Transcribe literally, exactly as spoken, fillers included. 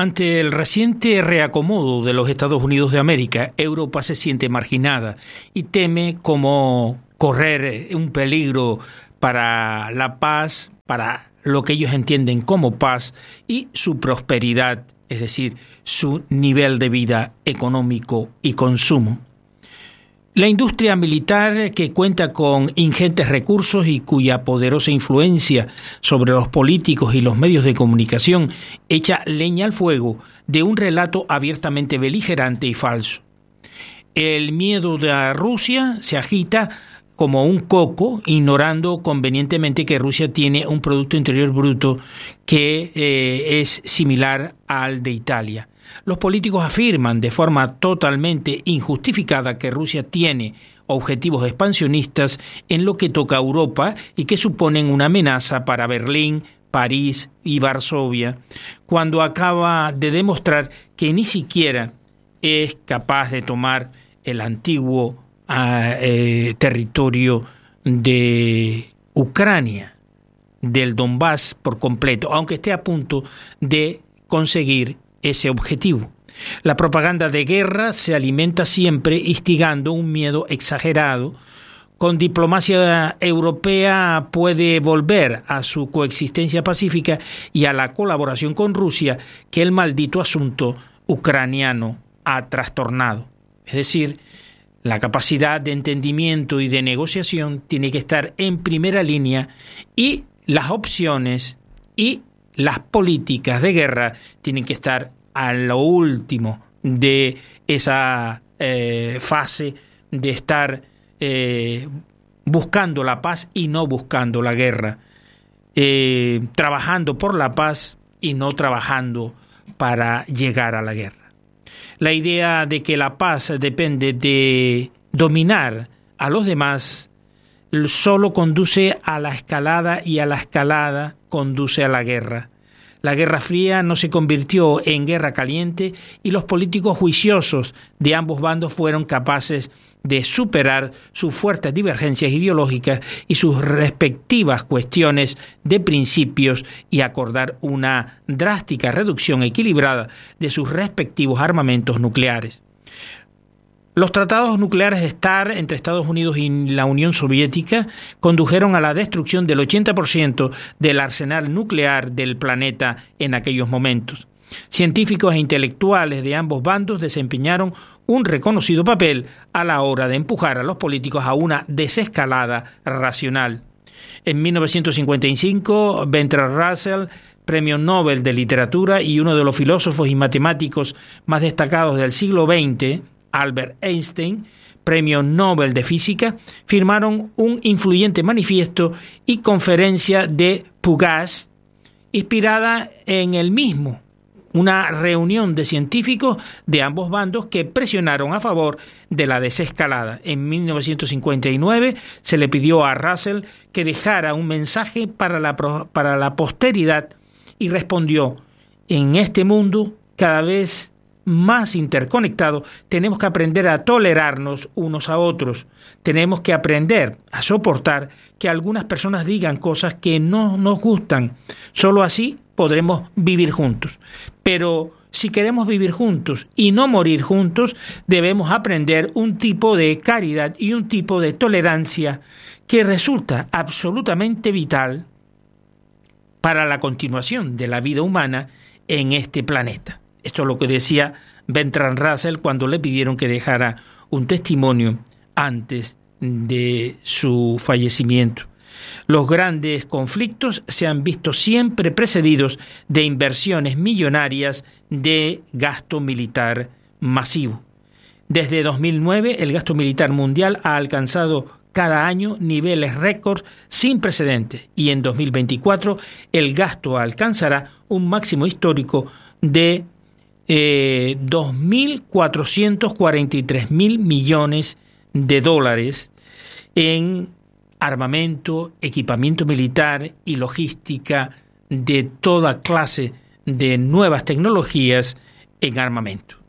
Ante el reciente reacomodo de los Estados Unidos de América, Europa se siente marginada y teme como correr un peligro para la paz, para lo que ellos entienden como paz y su prosperidad, es decir, su nivel de vida económico y consumo. La industria militar, que cuenta con ingentes recursos y cuya poderosa influencia sobre los políticos y los medios de comunicación, echa leña al fuego de un relato abiertamente beligerante y falso. El miedo de Rusia se agita como un coco, ignorando convenientemente que Rusia tiene un Producto Interior Bruto que eh, es similar al de Italia. Los políticos afirman de forma totalmente injustificada que Rusia tiene objetivos expansionistas en lo que toca a Europa y que suponen una amenaza para Berlín, París y Varsovia, cuando acaba de demostrar que ni siquiera es capaz de tomar el antiguo eh, territorio de Ucrania, del Donbass por completo, aunque esté a punto de conseguir ese objetivo. La propaganda de guerra se alimenta siempre instigando un miedo exagerado. Con diplomacia europea puede volver a su coexistencia pacífica y a la colaboración con Rusia que el maldito asunto ucraniano ha trastornado. Es decir, la capacidad de entendimiento y de negociación tiene que estar en primera línea y las opciones y las políticas de guerra tienen que estar a lo último de esa eh, fase de estar eh, buscando la paz y no buscando la guerra, eh, trabajando por la paz y no trabajando para llegar a la guerra. La idea de que la paz depende de dominar a los demás solo conduce a la escalada y a la escalada conduce a la guerra. La Guerra Fría no se convirtió en guerra caliente y los políticos juiciosos de ambos bandos fueron capaces de superar sus fuertes divergencias ideológicas y sus respectivas cuestiones de principios y acordar una drástica reducción equilibrada de sus respectivos armamentos nucleares. Los tratados nucleares START entre Estados Unidos y la Unión Soviética condujeron a la destrucción del ochenta por ciento del arsenal nuclear del planeta en aquellos momentos. Científicos e intelectuales de ambos bandos desempeñaron un reconocido papel a la hora de empujar a los políticos a una desescalada racional. En mil novecientos cincuenta y cinco, Bertrand Russell, Premio Nobel de Literatura y uno de los filósofos y matemáticos más destacados del siglo veinte, Albert Einstein, Premio Nobel de Física, firmaron un influyente manifiesto y conferencia de Pugas, inspirada en el mismo, una reunión de científicos de ambos bandos que presionaron a favor de la desescalada. En mil novecientos cincuenta y nueve se le pidió a Russell que dejara un mensaje para la, para la posteridad y respondió: en este mundo cada vez más interconectado, tenemos que aprender a tolerarnos unos a otros. Tenemos que aprender a soportar que algunas personas digan cosas que no nos gustan. Solo así podremos vivir juntos. Pero si queremos vivir juntos y no morir juntos, debemos aprender un tipo de caridad y un tipo de tolerancia que resulta absolutamente vital para la continuación de la vida humana en este planeta. Esto es lo que decía Bertrand Russell cuando le pidieron que dejara un testimonio antes de su fallecimiento. Los grandes conflictos se han visto siempre precedidos de inversiones millonarias de gasto militar masivo. Desde dos mil nueve, el gasto militar mundial ha alcanzado cada año niveles récord sin precedentes y en dos mil veinticuatro el gasto alcanzará un máximo histórico de Eh, dos mil cuatrocientos cuarenta y tres mil millones de dólares en armamento, equipamiento militar y logística de toda clase de nuevas tecnologías en armamento.